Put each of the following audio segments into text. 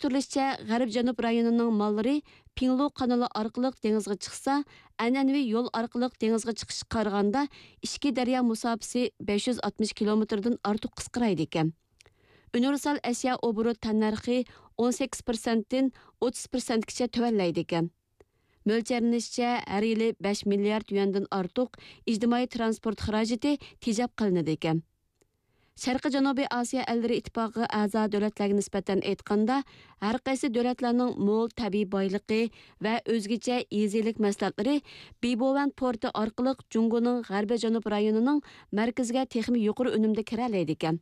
Rejalashtirishicha, G'arb-Janub rayonining mollari Pinglu kanali orqali dengizga chiqsa, an'anaviy yo'l orqali dengizga chiqish qaraganda ikki daryo musofasi 560 kilometrdan ortiq qisqaraydi ekan. Universal Asiya obrut tannarxi 18% dan 30% gacha tuvallaydi ekan. Mo'ljallanishcha, har yili 5 milliard yuandan ortiq ijtimoiy transport xarajati tejab qilinadi ekan. Sharqi Janubiy Osiyo ellari ittifoqiga a'zo davlatlarga nisbatan aytganda, har qaysi davlatlarning mo'l tabiiy boyligi va o'zgacha yezilik mahsulotlari Bibovan porti orqali Jungoning G'arbiy Janub rayonining markaziga texnik yuqori unumda kira oladi ekan.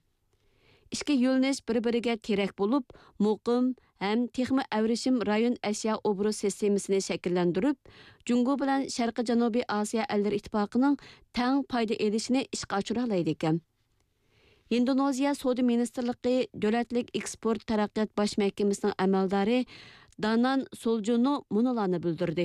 İşki yo'linish bir-biriga terak bo'lib, muqim ham texmi avrishim rayon Asiya obroz sistemasini shakllantirib, Jungo bilan Sharqi Janubiy Osiyo ellari ittifoqining tang foyda elishini ishga oshira oladi ekan. Indoneziya Savdo Ministerligi Davlatlik eksport taraqqiyot bosh mahkamasining amaldori Danan Soljuno munolarni bildirdi.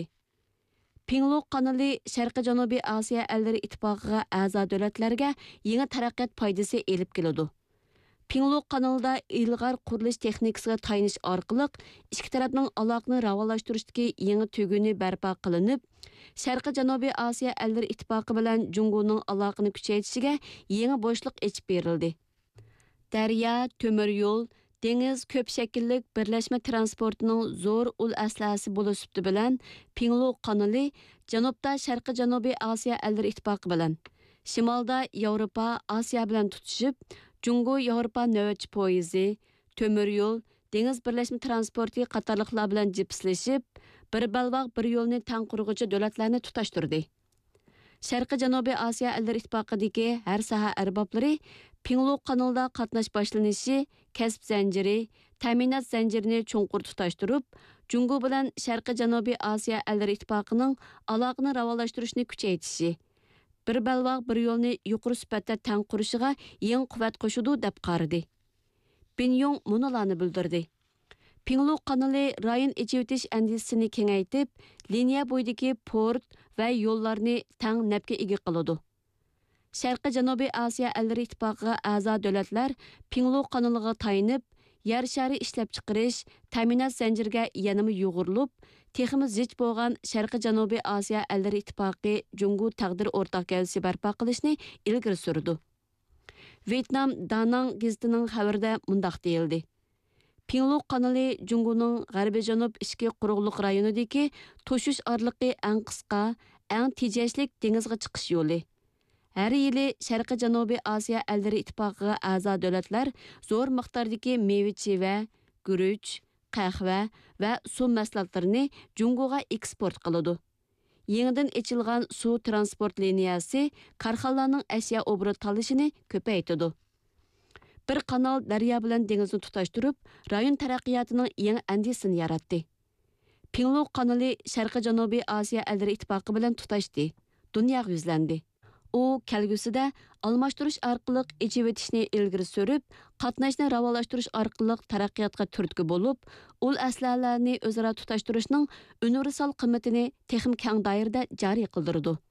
Pinglu kanali Sharqi Janubiy Osiyo ellari ittifoqiga a'zo davlatlarga yangi taraqqiyot foydasi elib keladi. Pinglu kanalida ilg'or qurilish texnikasiga tayinish orqali ikki tarafning aloqani rivojlantirishdagi yangi tuguni barpo qilinib, Sharqi Janubiy Osiyo ellari ittifoqi bilan Jungoning aloqani kuchaytirishiga yangi bo'shliq ochib berildi. Daryo, temir yo'l, dengiz ko'p shakllik birlashma transportining zo'r ul aslasi bo'lishibdi bilan Pinglu kanali janubda Sharqi Janubiy Osiyo ellari ittifoqi bilan, shimolda Yevropa, Osiyo bilan tutishib, Jungo Yevropa navbatchi poyezi, temir yo'l, dengiz birlashma transporti qatorliqlar bilan jipslashib, bir balvoq bir yo'lni tang qurg'uvchi davlatlarni tutashtirdi. Sharqi Janubiy Osiyo ellari ittifoqidagi har soha arboblari Pinglu kanalida qatnash boshlanishi, kasb zanjiri, ta'minot zanjirini cho'nqur tutashtirib, Jungo bilan Sharqi Janubiy Osiyo ellari ittifoqining aloqani rivojlantirishni kuchaytirishi, bir balvoq bir yo'lni yuqori sifatda tang qurishiga yangi quvvat qo'shudi deb qaradi. Pinyong munolarni bildirdi. Pinglu kanali rayon echivitish andisini kengaytib, liniya bo'yidagi port va yo'llarni tang nafga ega qiladi. Sharqi Janubiy Osiyo ellari ittifoqiga a'zo davlatlar Pinglu kanaliga tayinib, yer shari ishlab chiqarish, ta'minot zanjiriga yanama yo'g'urilib, texmi zich bo'lgan Sharqi Janubiy Osiyo ellari ittifoqi Jungo taqdir o'rtaq gavdasi barpo qilishni ilgari surdi. Vietnam Danang gazetining xabarida mundaq deyildi. Pinglu kanali Jungoning G'arbiy Janub ishki quruqliq rayonidagi to'shish orliqi eng qisqa, eng tejashlik dengizga chiqish yo'li. Har yili Sharqi Janubiy Osiyo ellari ittifoqiga a'zo davlatlar zo'r miqdordagi meva-cheva, guruch, qahva va suv mahsulotlarini Jungoga eksport qiladi. Yangidan ochilgan suv transport liniyasi korxonalarning ashyo obrot tanlashini ko'paytirdi. Bir kanal daryo bilan dengizni tutashtirib, rayon taraqqiyotining yangi andisini yaratdi. Pinglu kanali Sharqi Janubiy Osiyo ellari ittifoqi bilan tutashdi. Dunyoga yuzlandi. U kelgusida almashtirish orqali echivitishni ilgari surib, qatnashni rivojlantirish orqali taraqqiyotga turtki bo'lib, ul aslalarni o'zaro tutashtirishning universal qimmatini texnik keng doirada joriy qildirdi.